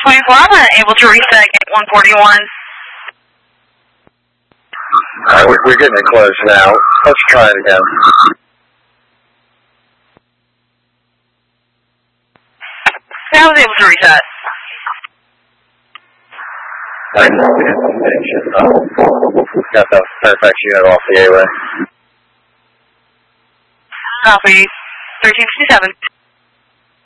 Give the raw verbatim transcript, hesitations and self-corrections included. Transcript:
twenty-four, I'm unable to reset gate one forty-one. Alright, we're, we're getting it close now. Let's try it again. Yeah, I was able to reset. Got the Fairfax unit off the A-way. Copy. thirteen fifty-seven.